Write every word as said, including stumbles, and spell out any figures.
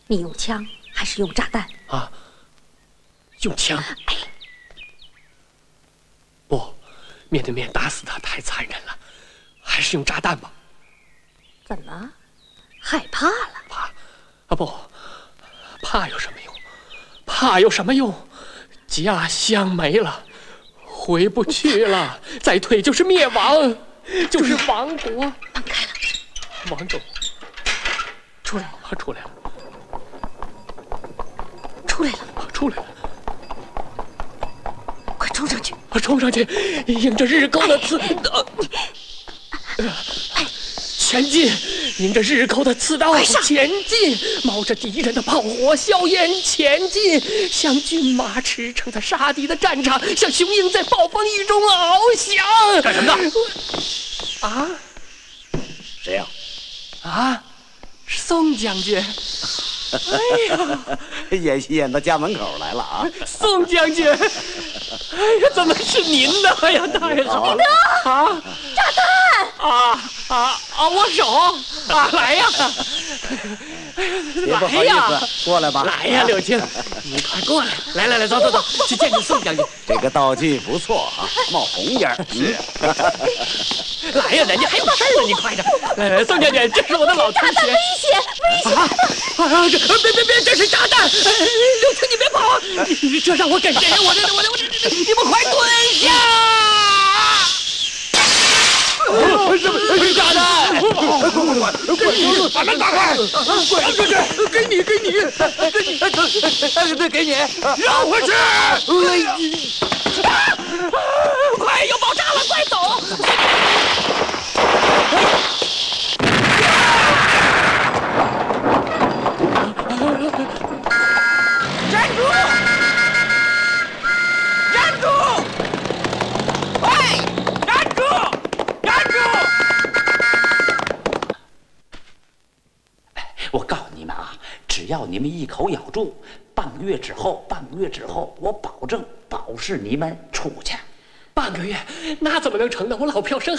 你用枪还是用炸弹？ 啊，用枪。哎，不，面对面打死他太残忍了，还是用炸弹吧。 怎么，害怕了？ 怕？啊不，怕有什么用？怕有什么用？家乡没了，回不去了，再退就是灭亡，就是亡国。 门开了， 王总，出来了，出来了， 出来了， 出来了。 快冲上去！ 冲上去，迎着日寇的刺，呃，前进！迎着日寇的刺刀前进，冒着敌人的炮火硝烟前进，像骏马驰骋在杀敌的战场，像雄鹰在暴风雨中翱翔。 干什么的？ 啊？ 谁呀？ 啊？宋将军。哎呀， 演戏演到家门口来了啊！ 宋将军，哎呀，怎么是您呢？哎呀，太好了！啊， 炸弹！ 啊啊啊！我手啊，来呀！来呀， 过来吧！ 来呀，柳青，你快过来！来来来，走走走，去见见宋将军。 这个道具不错啊，冒红烟。 是。来呀，人家还有事呢，你快点！来来，宋将军，这是我的老同学。 炸弹危险，危险！ 啊啊！这别别别，这是炸弹！柳青，你别跑！这让我跟谁呀？我这我这我这，你们快蹲下！什么是炸弹？快快快快，把门打开！滚出去！给你给你给你！对，给你！让回去！快要爆炸了，快走！站住！站住！喂！站住！站住！ 我告诉你们啊，只要你们一口咬住，半个月之后，半个月之后，我保证保释你们出去。 半个月，那怎么能成呢？我老票生